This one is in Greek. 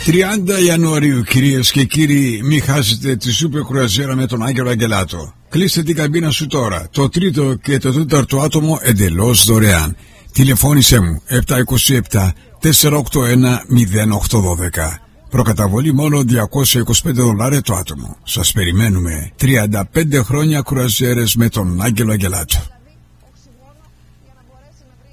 30 Ιανουαρίου, κυρίες και κύριοι, μην χάσετε τη σούπερ κρουαζιέρα με τον Άγγελο Αγγελάτο. Κλείστε την καμπίνα σου τώρα. Το τρίτο και το τέταρτο άτομο εντελώς δωρεάν. Τηλεφώνησέ μου 727 481 0812. Προκαταβολή μόνο $225 το άτομο. Σας περιμένουμε. 35 χρόνια κρουαζιέρες με τον Άγγελο Αγγελάτο.